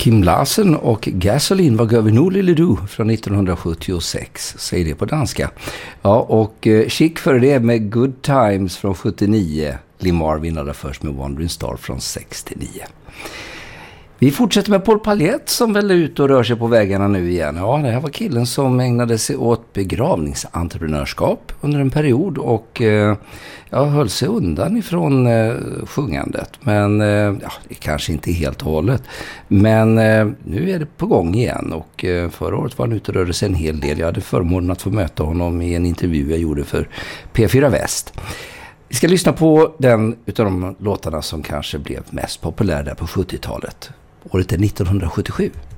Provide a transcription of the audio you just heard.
Kim Larsen och Gasoline, vad gör vi nu lille du, från 1976, säger det på danska. Ja, och Chic för det med Good Times från 79. Lee Marvin hade först med Wandering Star från 69. Vi fortsätter med Paul Paljett som väl är ute och rör sig på vägarna nu igen. Ja, det här var killen som ägnade sig åt begravningsentreprenörskap under en period och höll sig undan ifrån sjungandet. Men det kanske inte helt och hållet. Men nu är det på gång igen och förra året var han ute och rörde sig en hel del. Jag hade förmånen att få möta honom i en intervju jag gjorde för P4 Väst. Vi ska lyssna på den utav de låtarna som kanske blev mest populär där på 70-talet. Året är 1977.